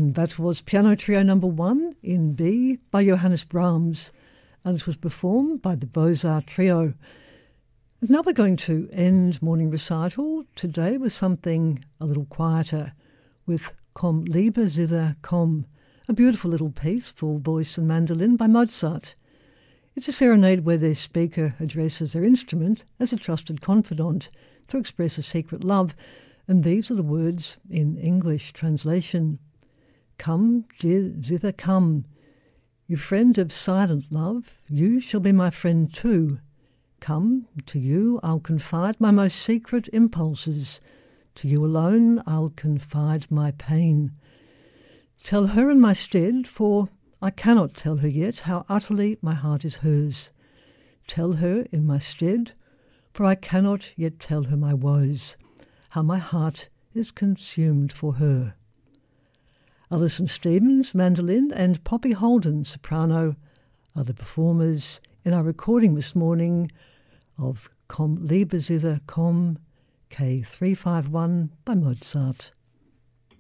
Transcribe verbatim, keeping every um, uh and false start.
And that was Piano Trio number one in B by Johannes Brahms, and it was performed by the Beaux-Arts Trio. And now we're going to end morning recital today with something a little quieter, with Komm lieber zither, komm, a beautiful little piece for voice and mandolin by Mozart. It's a serenade where the speaker addresses their instrument as a trusted confidant to express a secret love, and these are the words in English translation. Come, dear zither, come. You friend of silent love, you shall be my friend too. Come, to you I'll confide my most secret impulses. To you alone I'll confide my pain. Tell her in my stead, for I cannot tell her yet how utterly my heart is hers. Tell her in my stead, for I cannot yet tell her my woes, how my heart is consumed for her. Alison Stevens, mandolin, and Poppy Holden, soprano, are the performers in our recording this morning of Komm lieber zither, komm, K three five one by Mozart.